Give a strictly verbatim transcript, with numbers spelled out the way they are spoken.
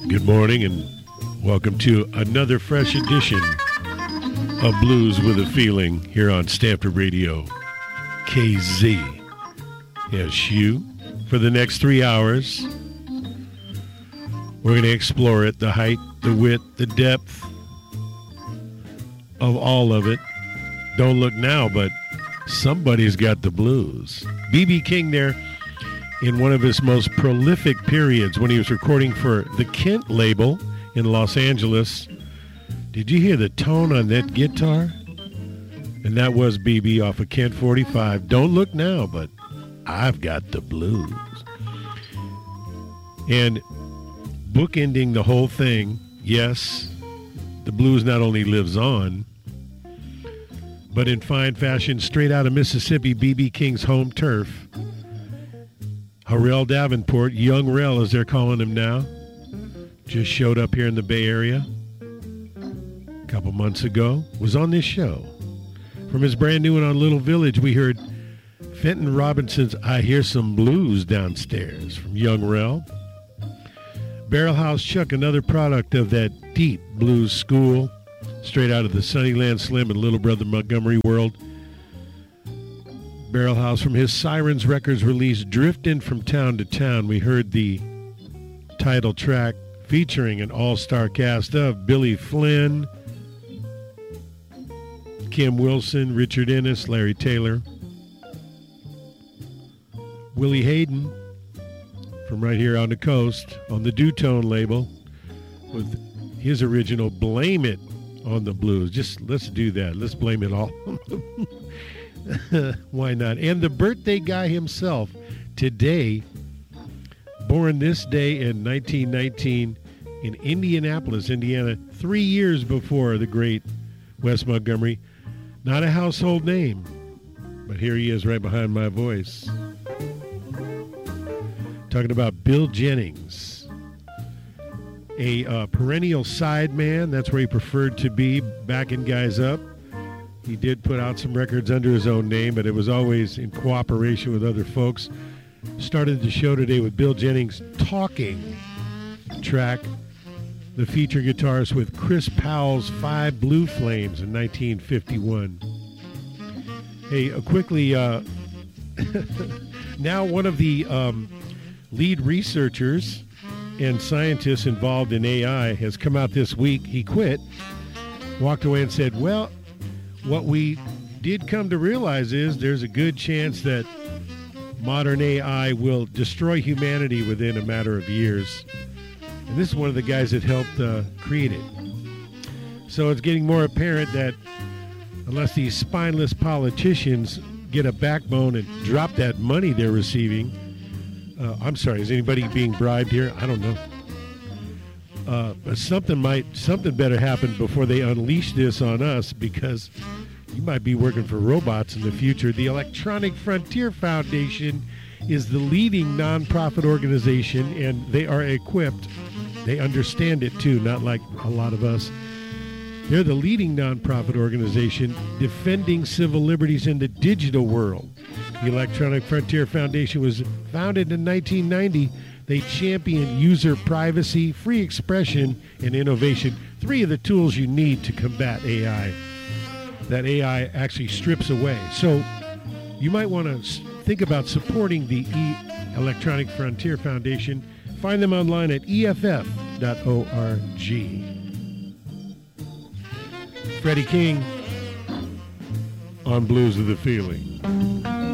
Good morning and welcome to another fresh edition of Blues with a Feeling here on Stanford Radio K Z. Yes, you. For the next three hours, we're going to explore it, the height, the width, the depth of all of it. Don't look now, but somebody's got the blues. B B King there in one of his most prolific periods when he was recording for the Kent label in Los Angeles. Did you hear the tone on that guitar? And that was B B off of Kent forty-five. Don't look now, but I've got the blues. And bookending the whole thing, yes, the blues not only lives on, but in fine fashion, straight out of Mississippi, B B King's home turf. Harrell Davenport, Young Rel as they're calling him now, just showed up here in the Bay Area a couple months ago, was on this show. From his brand new one on Little Village, we heard Fenton Robinson's I Hear Some Blues Downstairs from Young Rel. Barrelhouse Chuck, another product of that deep blues school, straight out of the Sunnyland Slim and Little Brother Montgomery world. Barrelhouse from his Sirens Records release, Driftin' From Town to Town. We heard the title track featuring an all-star cast of Billy Flynn, Kim Wilson, Richard Ennis, Larry Taylor, Willie Hayden from right here on the coast on the Dutone label with his original Blame It on the Blues. Just let's do that. Let's blame it all. Why not? And the birthday guy himself today, born this day in nineteen nineteen in Indianapolis, Indiana, three years before the great Wes Montgomery. Not a household name, but here he is right behind my voice. Talking about Bill Jennings, a uh, perennial side man. That's where he preferred to be, backing guys up. He did put out some records under his own name, but it was always in cooperation with other folks. Started the show today with Bill Jennings' Talking track, the feature guitarist with Chris Powell's Five Blue Flames in nineteen fifty-one. Hey, uh, quickly, uh, now one of the um, lead researchers and scientists involved in A I has come out this week. He quit, walked away and said, well, what we did come to realize is there's a good chance that modern A I will destroy humanity within a matter of years. And this is one of the guys that helped uh, create it. So it's getting more apparent that unless these spineless politicians get a backbone and drop that money they're receiving, uh, I'm sorry, is anybody being bribed here? I don't know. Uh, but something might, something better happen before they unleash this on us, because you might be working for robots in the future. The Electronic Frontier Foundation is the leading nonprofit organization, and they are equipped. They understand it too, not like a lot of us. They're the leading nonprofit organization defending civil liberties in the digital world. The Electronic Frontier Foundation was founded in nineteen ninety. They champion user privacy, free expression, and innovation. Three of the tools you need to combat A I. That A I actually strips away. So you might want to think about supporting the e- Electronic Frontier Foundation. Find them online at E F F dot org. Freddie King on Blues of the Feeling.